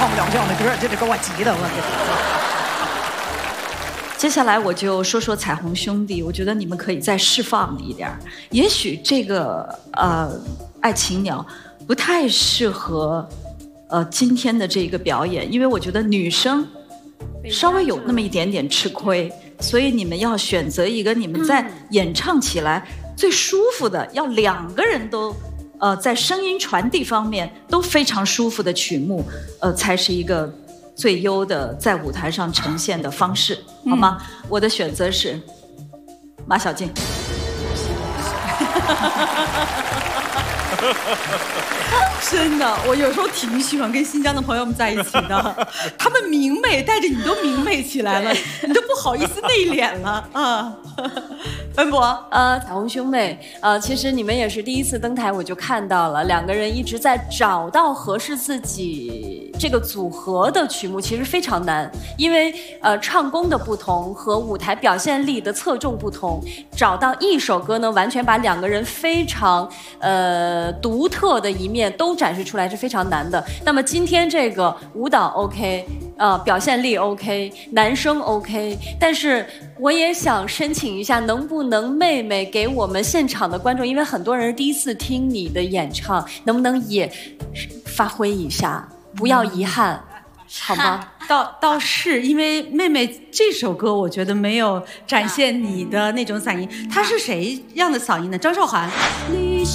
唱不了这样的歌，这给我急的我。 接下来我就说说彩虹兄弟，我觉得你们可以再释放一点。也许这个爱情鸟不太适合今天的这个表演，因为我觉得女生稍微有那么一点点吃亏，所以你们要选择一个你们在演唱起来最舒服的，要两个人都在声音传递方面都非常舒服的曲目，才是一个最优的在舞台上呈现的方式，好吗？我的选择是马小静。 真的，我有时候挺喜欢跟新疆的朋友们在一起的，他们明媚，带着你都明媚起来了，你都不好意思内敛了啊。文博， 彩虹兄妹，其实你们也是第一次登台，我就看到了两个人一直在找到合适自己这个组合的曲目，其实非常难，因为唱功的不同和舞台表现力的侧重不同，找到一首歌呢，完全把两个人非常独特的一面都展示出来是非常难的。那么今天这个舞蹈 OK。表现力 OK， 男生 OK， 但是我也想申请一下，能不能妹妹给我们现场的观众，因为很多人是第一次听你的演唱，能不能也发挥一下，不要遗憾，好吗？ 倒是因为妹妹这首歌，我觉得没有展现你的那种嗓音，她是谁样的嗓音呢？张韶涵。